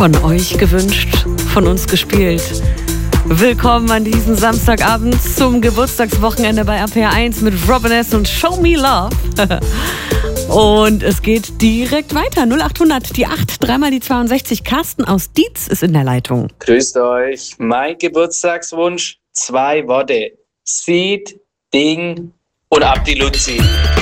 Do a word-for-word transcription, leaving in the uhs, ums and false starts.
Von euch gewünscht, von uns gespielt. Willkommen an diesem Samstagabend zum Geburtstagswochenende bei R P R eins mit Robin S. und Show Me Love. Und es geht direkt weiter. null acht hundert, die acht, dreimal die zweiundsechzig. Carsten aus Dietz ist in der Leitung. Grüßt euch. Mein Geburtstagswunsch, zwei Worte. Seed, Ding und ab die Luzi.